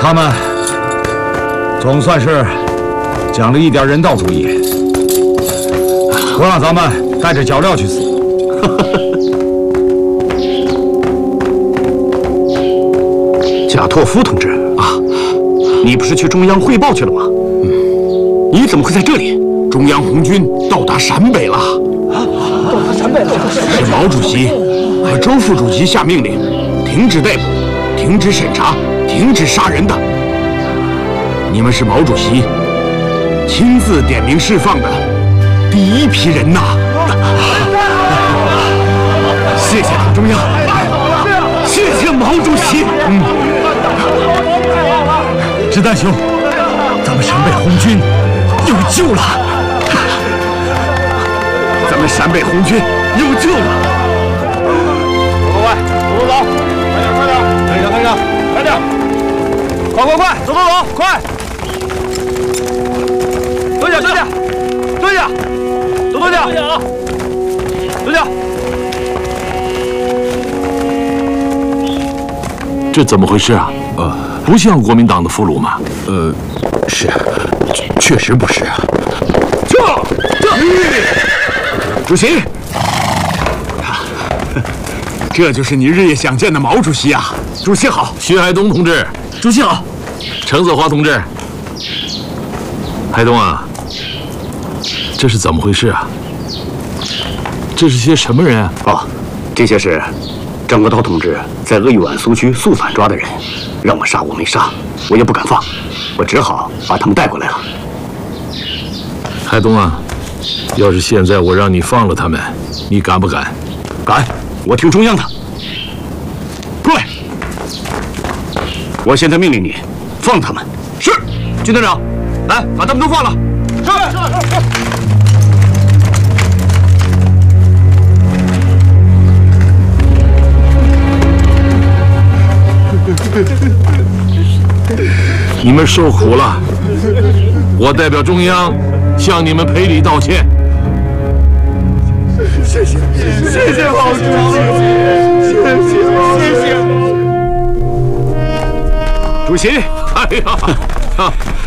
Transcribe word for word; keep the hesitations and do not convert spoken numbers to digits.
他们总算是讲了一点人道主义，不让咱们带着脚镣去死。 贾拓夫同志啊，你不是去中央汇报去了吗？嗯，你怎么会在这里？中央红军到达陕北了。啊，到达陕北了！是毛主席和周副主席下命令，停止逮捕，停止审查，停止杀人的。你们是毛主席亲自点名释放的第一批人呐！谢谢党中央，谢谢毛主席。嗯， 子弹兄，咱们陕北红军有救了！ 咱们陕北红军有救了！ 快快快，走走走，快点快点，快点快点快点，快快快，走走走，快！蹲下蹲下蹲下，都蹲下蹲下。 这怎么回事啊？呃，不像国民党的俘虏吗？ 呃，是，确实不是啊。 这这， 主席，这就是你日夜想见的毛主席啊！主席好， 徐海东同志， 主席好， 程子华同志。海东啊，这是怎么回事啊？这是些什么人啊？ 哦，这些是张国焘同志在鄂豫皖苏区肃反抓的人，让我杀我没杀，我也不敢放，我只好把他们带过来了。 海东啊，要是现在我让你放了他们，你敢不敢？ 敢，我听中央的。各位，我现在命令你放他们。是，军团长，来把他们都放了。是是是。 你们受苦了，我代表中央向你们赔礼道歉。 谢谢谢谢毛主席，谢谢谢谢。 主席， 哎呀！